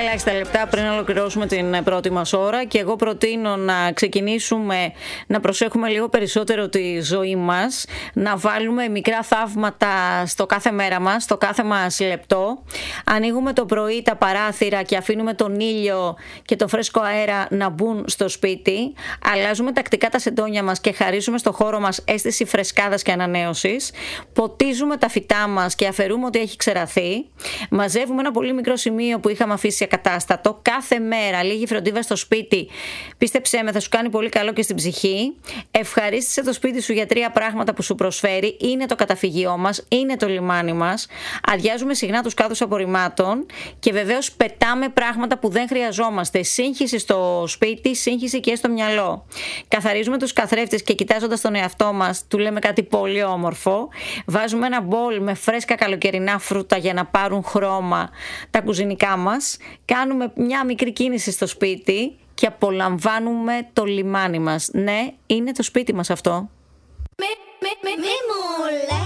ελάχιστα λεπτά πριν ολοκληρώσουμε την πρώτη μας ώρα και εγώ προτείνω να ξεκινήσουμε να προσέχουμε λίγο περισσότερο τη ζωή μας, να βάλουμε μικρά θαύματα στο κάθε μέρα μας, στο κάθε μας λεπτό. Ανοίγουμε το πρωί τα παράθυρα και αφήνουμε τον ήλιο και το φρέσκο αέρα να μπουν στο σπίτι. Αλλάζουμε τακτικά τα σεντόνια μας και χαρίζουμε στο χώρο μας αίσθηση φρεσκάδας και ανανέωσης. Ποτίζουμε τα φυτά μας και αφαιρούμε ό,τι έχει ξεραθεί. Μαζεύουμε ένα πολύ μικρό σημείο που είχαμε αφήσει ακατάστατο. Κάθε μέρα λίγη φροντίδα στο σπίτι, πίστεψέ με, θα σου κάνει πολύ καλό και στην ψυχή. Ευχαρίστησε το σπίτι σου για 3 πράγματα που σου προσφέρει. Είναι το καταφυγιό μας, είναι το λιμάνι μας. Αδειάζουμε συχνά τους κάδους απορριμμάτων και βεβαίως πετάμε πράγματα που δεν χρειαζόμαστε. Σύγχυση στο σπίτι, σύγχυση και στο μυαλό. Καθαρίζουμε τους καθρέφτες και κοιτάζοντας τον εαυτό μας, του λέμε κάτι πολύ όμορφο. Βάζουμε ένα μπολ με φρέσκα καλοκαιρινά φρούτα για να πάρουν χρώμα τα κουζινικά μας. Κάνουμε μια μικρή κίνηση στο σπίτι και απολαμβάνουμε το λιμάνι μας. Ναι, είναι το σπίτι μας αυτό.